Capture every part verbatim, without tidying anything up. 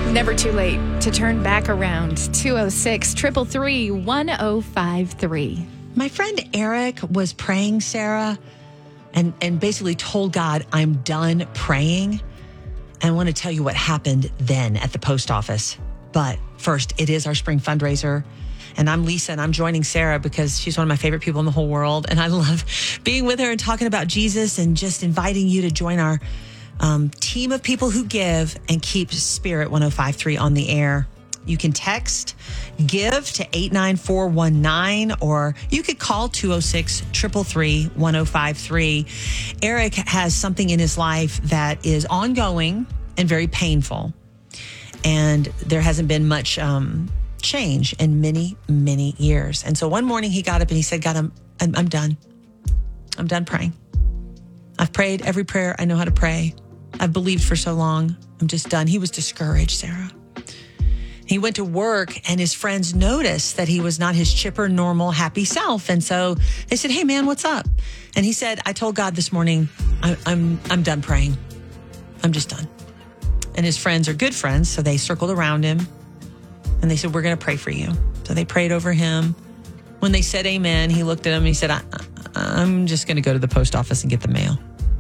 Never too late to turn back around. two oh six, three three three, one oh five three. My friend Eric was praying, Sarah, and, and basically told God, I'm done praying. And I want to tell you what happened then at the post office. But first, it is our spring fundraiser. And I'm Lisa, and I'm joining Sarah because she's one of my favorite people in the whole world. And I love being with her and talking about Jesus and just inviting you to join our um, team of people who give and keep Spirit one oh five three on the air. You can text GIVE to eight nine four one nine, or you could call two oh six, three three three, one oh five three. Eric has something in his life that is ongoing and very painful. And there hasn't been much um, change in many, many years. And so one morning he got up and he said, God, I'm, I'm, I'm done. I'm done praying. I've prayed every prayer I know how to pray. I've believed for so long. I'm just done. He was discouraged, Sarah. He went to work and his friends noticed that he was not his chipper, normal, happy self. And so they said, hey, man, what's up? And he said, I told God this morning, I, I'm, I'm done praying. I'm just done. And his friends are good friends. So they circled around him and they said, we're going to pray for you. So they prayed over him. When they said amen, he looked at them and he said, I, I'm just going to go to the post office and get the mail.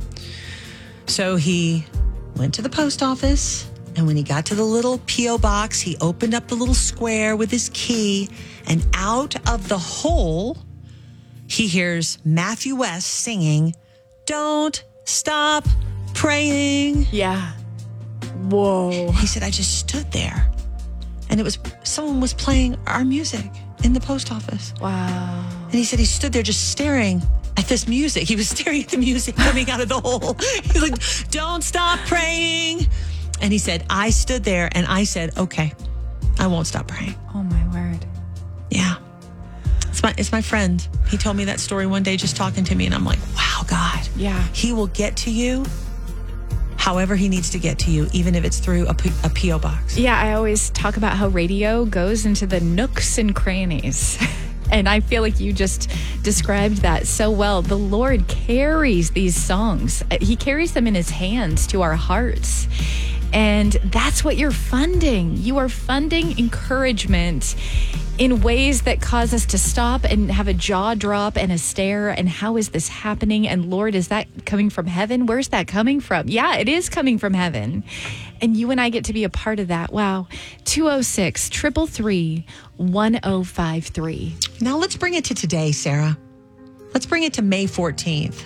So he went to the post office. And when he got to the little P O box, he opened up the little square with his key. And out of the hole, he hears Matthew West singing, Don't Stop Praying. Yeah. Whoa. He said, I just stood there. And it was someone was playing our music in the post office. Wow. And he said he stood there just staring at this music. He was staring at the music coming out of the hole. He's like, don't stop praying. And he said, I stood there and I said, okay, I won't stop praying. Oh, my word. Yeah. It's my, it's my friend. He told me that story one day just talking to me. And I'm like, wow, God. Yeah. He will get to you however he needs to get to you, even if it's through a, P- a P O box. Yeah, I always talk about how radio goes into the nooks and crannies. And I feel like you just described that so well. The Lord carries these songs. He carries them in his hands to our hearts. And that's what you're funding. You are funding encouragement in ways that cause us to stop and have a jaw drop and a stare. And how is this happening? And Lord, is that coming from heaven? Where's that coming from? Yeah, it is coming from heaven. And you and I get to be a part of that. Wow. two oh six, three three three, one oh five three. Now let's bring it to today, Sarah. Let's bring it to May fourteenth.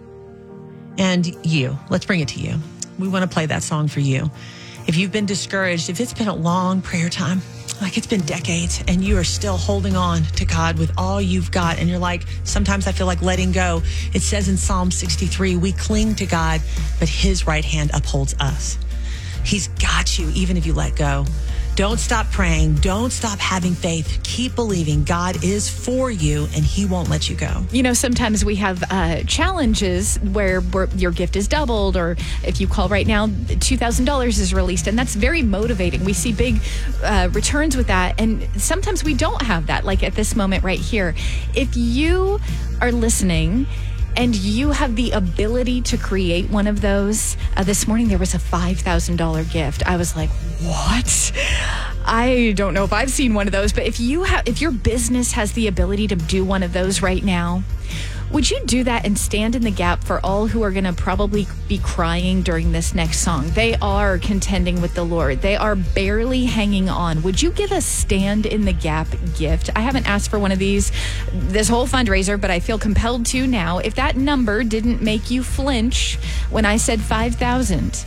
And you, let's bring it to you. We want to play that song for you. If you've been discouraged, if it's been a long prayer time, like it's been decades, and you are still holding on to God with all you've got, and you're like, sometimes I feel like letting go. It says in Psalm sixty-three, we cling to God, but his right hand upholds us. He's got you, even if you let go. Don't stop praying. Don't stop having faith. Keep believing God is for you and he won't let you go. You know, sometimes we have uh, challenges where we're, your gift is doubled, or if you call right now, two thousand dollars is released, and that's very motivating. We see big uh, returns with that, and sometimes we don't have that, like at this moment right here. If you are listening and you have the ability to create one of those, uh, this morning there was a five thousand dollars gift. I was like, what? I don't know if I've seen one of those, but if you have, if your business has the ability to do one of those right now, would you do that and stand in the gap for all who are going to probably be crying during this next song? They are contending with the Lord. They are barely hanging on. Would you give a stand in the gap gift? I haven't asked for one of these this whole fundraiser, but I feel compelled to now. If that number didn't make you flinch when I said five thousand,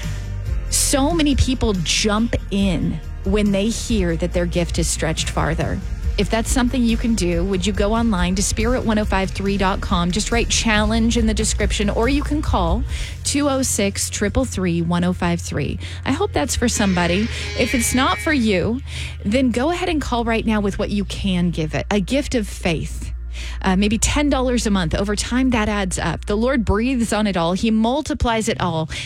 so many people jump in when they hear that their gift is stretched farther. If that's something you can do, would you go online to spirit one oh five three dot com? Just write challenge in the description, or you can call two oh six, three three three, one oh five three. I hope that's for somebody. If it's not for you, then go ahead and call right now with what you can give it. A gift of faith. Uh, maybe ten dollars a month. Over time, that adds up. The Lord breathes on it all. He multiplies it all.